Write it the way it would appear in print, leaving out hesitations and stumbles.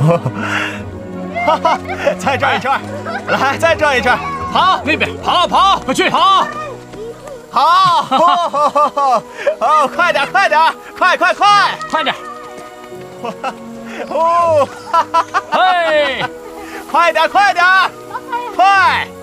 哈哈，再转一圈，来，再转一圈， 跑那边，跑，快去跑！ 好，哦，快点，快点！ 哦，哈哈， 嘿， 快点，快！